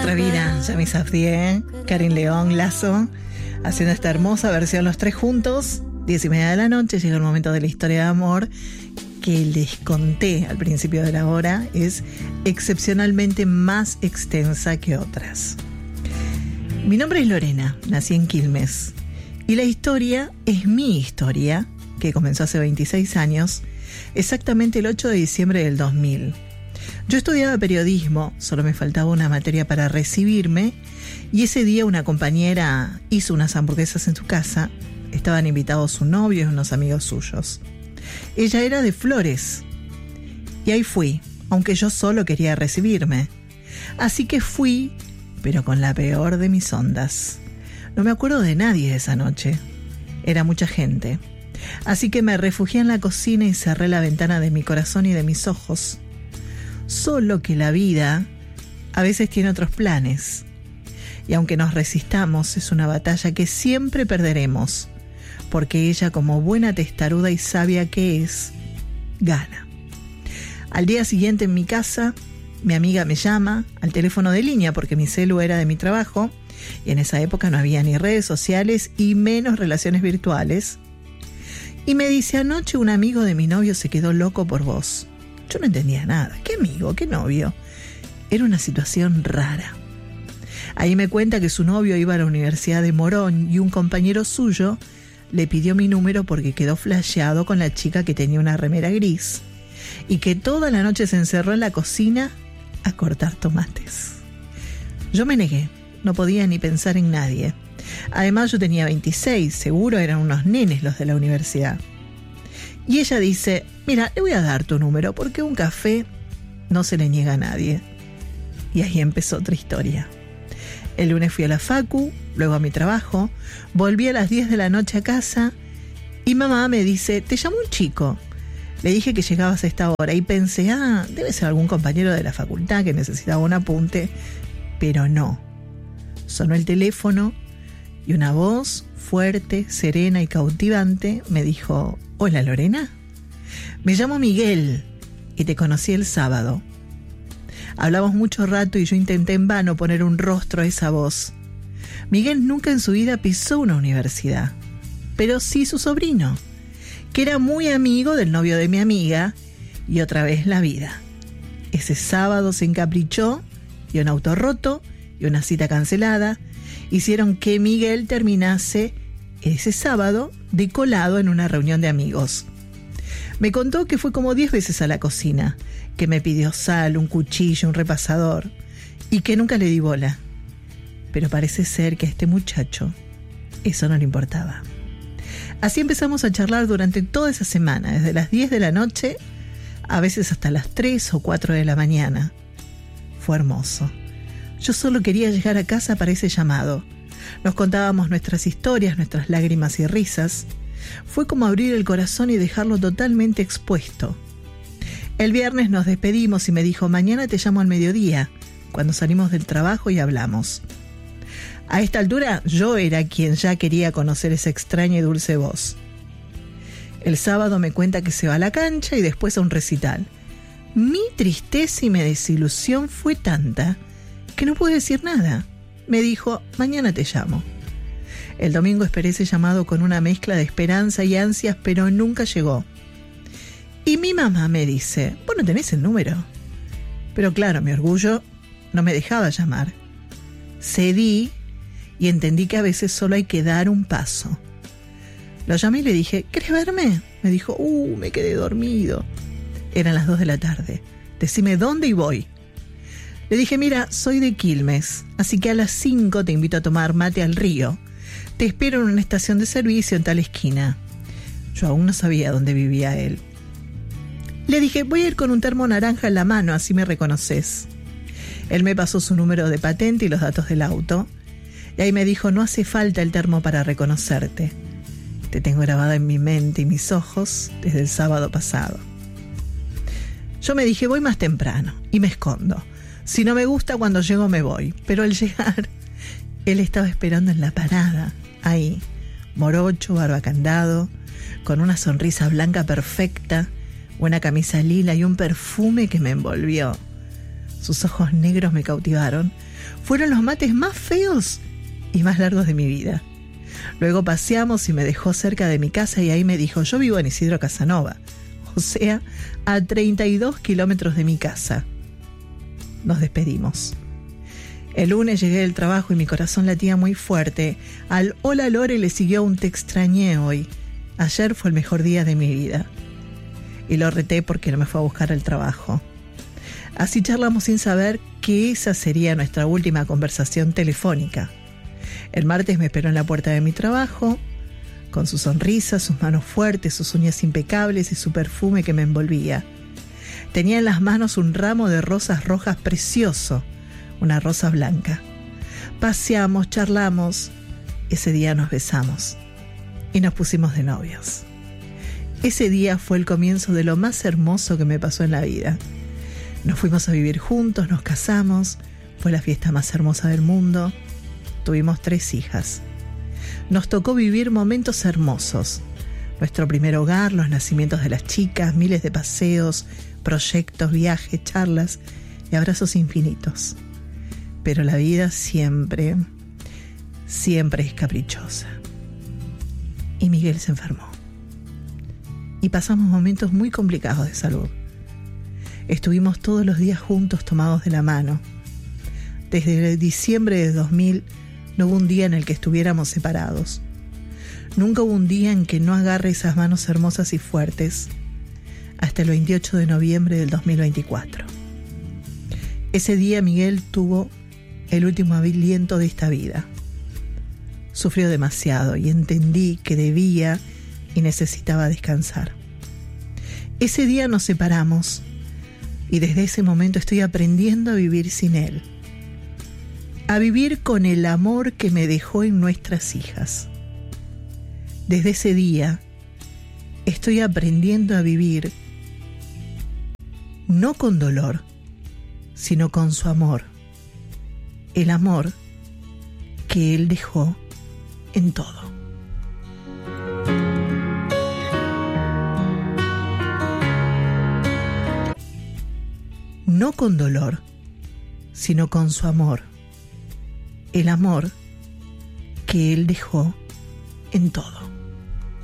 otra vida, Yami Safdie, Karin León, Lazo, haciendo esta hermosa versión los tres juntos. 10:30 de la noche, llega el momento de la historia de amor que les conté al principio de la hora. Es excepcionalmente más extensa que otras. Mi nombre es Lorena, nací en Quilmes y la historia es mi historia, que comenzó hace 26 años, exactamente el 8 de diciembre del 2000. Yo estudiaba periodismo, solo me faltaba una materia para recibirme, y ese día una compañera hizo unas hamburguesas en su casa. Estaban invitados su novio y unos amigos suyos. Ella era de Flores, y ahí fui, aunque yo solo quería recibirme. Así que fui, pero con la peor de mis ondas. No me acuerdo de nadie esa noche. Era mucha gente. Así que me refugié en la cocina y cerré la ventana de mi corazón y de mis ojos. Solo que la vida a veces tiene otros planes. Y aunque nos resistamos, es una batalla que siempre perderemos, porque ella, como buena testaruda y sabia que es, gana. Al día siguiente en mi casa, mi amiga me llama al teléfono de línea, porque mi celu era de mi trabajo, y en esa época no había ni redes sociales y menos relaciones virtuales. Y me dice: anoche un amigo de mi novio se quedó loco por vos. Yo no entendía nada. ¿Qué amigo? ¿Qué novio? Era una situación rara. Ahí me cuenta que su novio iba a la Universidad de Morón y un compañero suyo le pidió mi número porque quedó flasheado con la chica que tenía una remera gris y que toda la noche se encerró en la cocina a cortar tomates. Yo me negué, no podía ni pensar en nadie. Además yo tenía 26, seguro eran unos nenes los de la universidad. Y ella dice: mira, le voy a dar tu número porque un café no se le niega a nadie. Y ahí empezó otra historia. El lunes fui a la facu, luego a mi trabajo, volví a las 10 de la noche a casa y mamá me dice: te llamó un chico. Le dije que llegabas a esta hora y pensé: debe ser algún compañero de la facultad que necesitaba un apunte. Pero no. Sonó el teléfono y una voz fuerte, serena y cautivante me dijo: hola, Lorena. Me llamo Miguel y te conocí el sábado. Hablamos mucho rato y yo intenté en vano poner un rostro a esa voz. Miguel nunca en su vida pisó una universidad, pero sí su sobrino, que era muy amigo del novio de mi amiga, y otra vez la vida. Ese sábado se encaprichó y un auto roto y una cita cancelada hicieron que Miguel terminase ese sábado de colado en una reunión de amigos. Me contó que fue como 10 veces a la cocina, que me pidió sal, un cuchillo, un repasador, y que nunca le di bola. Pero parece ser que a este muchacho eso no le importaba. Así empezamos a charlar durante toda esa semana, desde las 10 de la noche, a veces hasta las 3 o 4 de la mañana. Fue hermoso. Yo solo quería llegar a casa para ese llamado. Nos contábamos nuestras historias, nuestras lágrimas y risas. Fue como abrir el corazón y dejarlo totalmente expuesto. El viernes nos despedimos y me dijo: mañana te llamo al mediodía, cuando salimos del trabajo y hablamos. A esta altura yo era quien ya quería conocer esa extraña y dulce voz. El sábado me cuenta que se va a la cancha y después a un recital. Mi tristeza y mi desilusión fue tanta que no pude decir nada. Me dijo: mañana te llamo. El domingo esperé ese llamado con una mezcla de esperanza y ansias, pero nunca llegó. Y mi mamá me dice: ¿vos no tenés el número? Pero claro, mi orgullo no me dejaba llamar. Cedí y entendí que a veces solo hay que dar un paso. Lo llamé y le dije: ¿querés verme? Me dijo: me quedé dormido. Eran las 2 de la tarde. Decime dónde y voy. Le dije: mira, soy de Quilmes, así que a las 5 te invito a tomar mate al río. Te espero en una estación de servicio en tal esquina. Yo aún no sabía dónde vivía él. Le dije: voy a ir con un termo naranja en la mano, así me reconoces. Él me pasó su número de patente y los datos del auto. Y ahí me dijo: no hace falta el termo para reconocerte. Te tengo grabada en mi mente y mis ojos desde el sábado pasado. Yo me dije: voy más temprano y me escondo. Si no me gusta, cuando llego me voy. Pero al llegar, él estaba esperando en la parada, ahí, morocho, barba candado, con una sonrisa blanca perfecta, una camisa lila y un perfume que me envolvió. Sus ojos negros me cautivaron. Fueron los mates más feos y más largos de mi vida. Luego paseamos y me dejó cerca de mi casa y ahí me dijo, yo vivo en Isidro Casanova, o sea, a 32 kilómetros de mi casa. Nos despedimos. El lunes llegué del trabajo y mi corazón latía muy fuerte. Al hola Lore le siguió un te extrañé hoy. Ayer fue el mejor día de mi vida. Y lo reté porque no me fue a buscar al trabajo. Así charlamos sin saber que esa sería nuestra última conversación telefónica. El martes me esperó en la puerta de mi trabajo, con su sonrisa, sus manos fuertes, sus uñas impecables y su perfume que me envolvía. Tenía en las manos un ramo de rosas rojas precioso, una rosa blanca. Paseamos, charlamos. Ese día nos besamos y nos pusimos de novios. Ese día fue el comienzo de lo más hermoso que me pasó en la vida. Nos fuimos a vivir juntos, nos casamos, fue la fiesta más hermosa del mundo. Tuvimos 3 hijas. Nos tocó vivir momentos hermosos. Nuestro primer hogar, los nacimientos de las chicas, miles de paseos, proyectos, viajes, charlas y abrazos infinitos. Pero la vida siempre es caprichosa. Y Miguel se enfermó. Y pasamos momentos muy complicados de salud. Estuvimos todos los días juntos tomados de la mano. Desde diciembre de 2000 no hubo un día en el que estuviéramos separados. Nunca hubo un día en que no agarre esas manos hermosas y fuertes. Hasta el 28 de noviembre del 2024. Ese día Miguel tuvo el último aliento de esta vida. Sufrió demasiado y entendí que debía y necesitaba descansar. Ese día nos separamos y desde ese momento estoy aprendiendo a vivir sin él. A vivir con el amor que me dejó en nuestras hijas. Desde ese día estoy aprendiendo a vivir no con dolor, sino con su amor. El amor que él dejó en todo. No con dolor, sino con su amor. El amor que él dejó en todo.